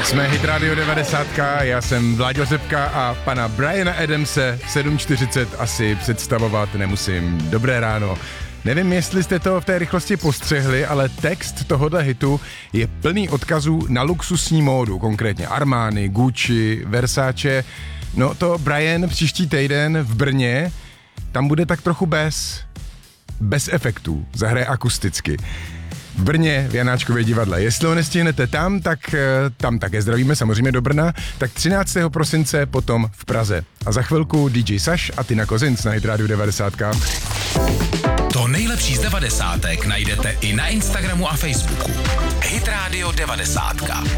Jsme Hit Radio 90, já jsem Vláďo Řepka a pana Briana Adamse 7:40 asi představovat nemusím. Dobré ráno. Nevím, jestli jste to v té rychlosti postřehli, ale text tohohle hitu je plný odkazů na luxusní módu, konkrétně Armani, Gucci, Versace. No to Brian příští týden v Brně, tam bude tak trochu bez efektů, zahraje akusticky. V Brně, v Janáčkově divadle. Jestli ho nestihnete tam, tak tam také zdravíme samozřejmě do Brna, tak 13. prosince potom v Praze. A za chvilku DJ Saš a Tina Kozinc na Hit Radio 90. To nejlepší z 90. najdete i na Instagramu a Facebooku. Hit Radio 90.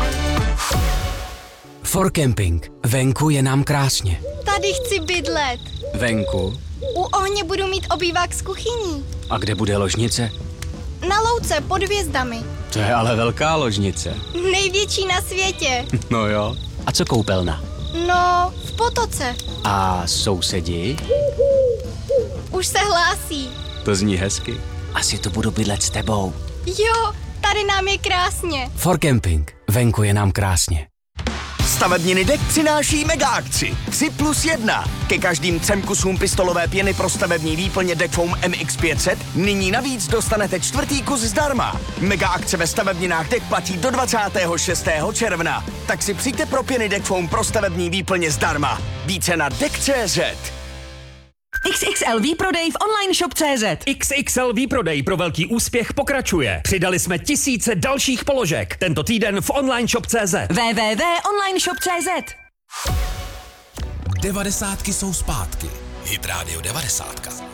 For Camping. Venku je nám krásně. Tady chci bydlet. Venku? U ohně budu mít obývák s kuchyní. A kde bude ložnice? Na louce pod hvězdami. To je ale velká ložnice. Největší na světě. No jo. A co koupelna? No, v potoce. A sousedi? Už se hlásí. To zní hezky. Asi tu budu bydlet s tebou. Jo, tady nám je krásně. For Camping. Venku je nám krásně. Stavebniny DEK přináší mega akci 3+1. Ke každým 3 kusům pistolové pěny pro stavební výplně DEK Foam MX500 nyní navíc dostanete 4. kus zdarma. Mega akce ve stavebninách DEK platí do 26. června. Tak si přijďte pro pěny DEK Foam pro stavební výplně zdarma. Více na DEK.cz. XXL výprodej v online shop.cz. XXL výprodej pro velký úspěch pokračuje. Přidali jsme tisíce dalších položek. Tento týden v online shop.cz. www.onlineshop.cz. 90 jsou zpátky. Hit Radio 90.